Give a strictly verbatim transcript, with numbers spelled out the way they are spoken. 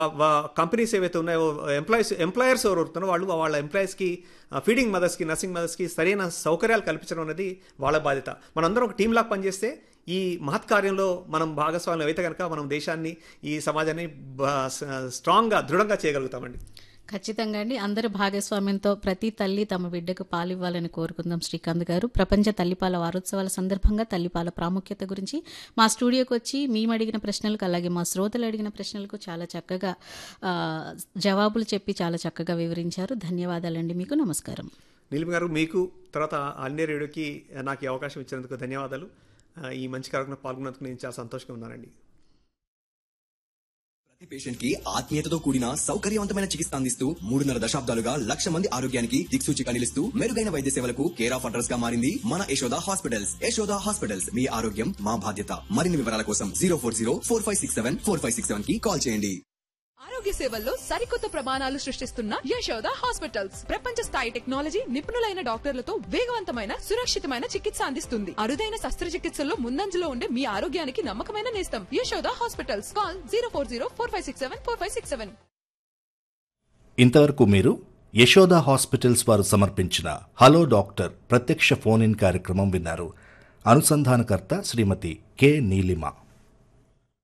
Companies ఏవైతే ఉన్నాయో employees employers ఎవరు ఉన్నారో వాళ్ళు వాళ్ళ ఎంప్లాయీస్కి ఫీడింగ్ మదర్స్కి నర్సింగ్ మదర్స్కి సరైన సౌకర్యాలు కల్పించడం అనేది వాళ్ళ బాధ్యత. మనందరం ఒక టీం లాగా పనిచేస్తే ఈ మహత్ కార్యంలో మనం భాగస్వాములు అయితే కనుక మనం దేశాన్ని ఈ సమాజాన్ని స్ట్రాంగ్గా దృఢంగా చేయగలుగుతామండి. ఖచ్చితంగా అండి. అందరి భాగస్వామ్యంతో ప్రతి తల్లి తమ బిడ్డకు పాలు ఇవ్వాలని కోరుకుందాం. శ్రీకాంత్ గారు, ప్రపంచ తల్లిపాల వారోత్సవాల సందర్భంగా తల్లిపాల ప్రాముఖ్యత గురించి మా స్టూడియోకి వచ్చి మేము అడిగిన ప్రశ్నలకు అలాగే మా శ్రోతలు అడిగిన ప్రశ్నలకు చాలా చక్కగా జవాబులు చెప్పి చాలా చక్కగా వివరించారు. ధన్యవాదాలండి మీకు. నమస్కారం. నీలిమ గారు, మీకు తర్వాత అన్ని రేడియోకి నాకు ఈ అవకాశం ఇచ్చినందుకు ధన్యవాదాలు. ఈ మంచి కార్యక్రమంలో పాల్గొన్నందుకు నేను చాలా సంతోషంగా ఉన్నానండి. ప్రతి పేషెంట్ కి ఆత్మీయతతో కూడిన సౌకర్యవంతమైన చికిత్స అందిస్తూ మూడున్నర దశాబ్దాలుగా లక్ష మంది ఆరోగ్యానికి దిక్సూచిగా నిలుస్తూ మెరుగైన వైద్య సేవలకు కేర్ ఆఫ్ అడ్రస్ గా మారింది మన యశోద హాస్పిటల్స్. యశోద హాస్పిటల్స్, మీ ఆరోగ్యం మా బాధ్యత. మరిన్ని వివరాల కోసం zero four zero four five six seven four five six seven కి కాల్ చేయండి. ఆరోగ్య సేవల్లో సరికొత్త ప్రమాణాలు సృష్టిస్తున్న యశోద హాస్పిటల్స్ ప్రపంచ స్థాయి టెక్నాలజీ, నిపుణులైన డాక్టర్లతో వేగవంతమైన సురక్షితమైన చికిత్స అందిస్తుంది. అరుదైన శస్త్రచికిత్సల్లో ముందంజలో ఉండే మీ ఆరోగ్యానికి నమ్మకమైన నేస్తం Yashoda hospitals. Call zero four zero four five six seven four five six seven. ఇంతవరకు మీరు యశోద హాస్పిటల్స్ వారు సమర్పించిన హలో డాక్టర్ ప్రత్యక్ష ఫోన్ ఇన్ కార్యక్రమం విన్నారు. అనుసంధానకర్త శ్రీమతి కె నీలిమ.